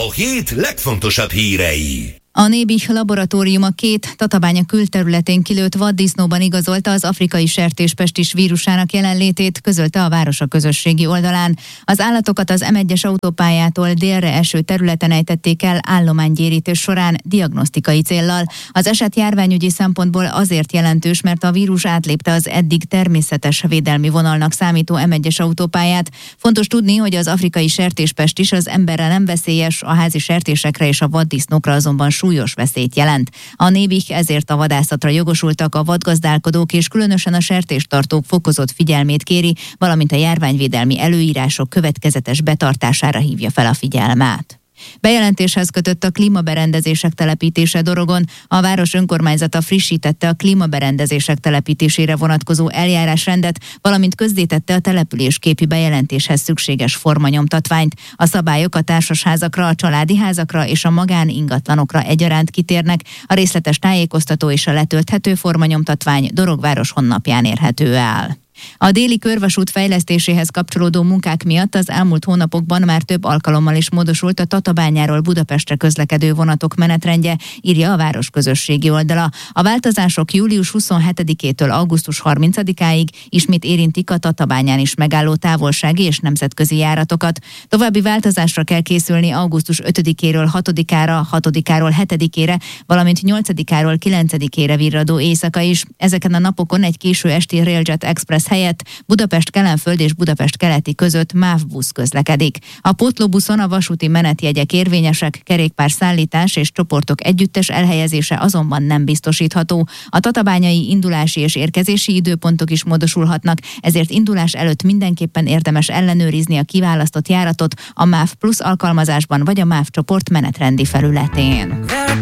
A hét legfontosabb hírei. A Nébih laboratórium a 2 Tatabánya külterületén kilőtt vaddisznóban igazolta az afrikai sertéspestis vírusának jelenlétét, közölte a város a közösségi oldalán. Az állatokat az M1-es autópályától délre eső területen ejtették el állománygyérítés során diagnosztikai céllal. Az eset járványügyi szempontból azért jelentős, mert a vírus átlépte az eddig természetes védelmi vonalnak számító M1-es autópályát. Fontos tudni, hogy az afrikai sertéspestis az emberre nem veszélyes, a házi sertésekre és a vaddisznókra azonban súlyos veszélyt jelent. A Nébih ezért a vadászatra jogosultak a vadgazdálkodók és különösen a sertéstartók fokozott figyelmét kéri, valamint a járványvédelmi előírások következetes betartására hívja fel a figyelmet. Bejelentéshez kötött a klímaberendezések telepítése Dorogon. A város önkormányzata frissítette a klímaberendezések telepítésére vonatkozó eljárásrendet, valamint közzétette a településképi bejelentéshez szükséges formanyomtatványt. A szabályok a társasházakra, a családi házakra és a magáningatlanokra egyaránt kitérnek. A részletes tájékoztató és a letölthető formanyomtatvány Dorogváros honlapján érhető el. A déli körvasút fejlesztéséhez kapcsolódó munkák miatt az elmúlt hónapokban már több alkalommal is módosult a Tatabányáról Budapestre közlekedő vonatok menetrendje, írja a város közösségi oldala. A változások július 27-től augusztus 30-áig ismét érintik a Tatabányán is megálló távolsági és nemzetközi járatokat. További változásra kell készülni augusztus 5-éről 6-ára, 6-áról 7-ére, valamint 8-áról 9-ére virradó éjszaka is. Ezeken a napokon egy késő esti Railjet Express helyett Budapest-Kelenföld és Budapest-Keleti között MÁV busz közlekedik. A pótlóbuszon a vasúti menetjegyek érvényesek, kerékpárszállítás és csoportok együttes elhelyezése azonban nem biztosítható. A tatabányai indulási és érkezési időpontok is módosulhatnak, ezért indulás előtt mindenképpen érdemes ellenőrizni a kiválasztott járatot a MÁV Plus alkalmazásban vagy a MÁV csoport menetrendi felületén.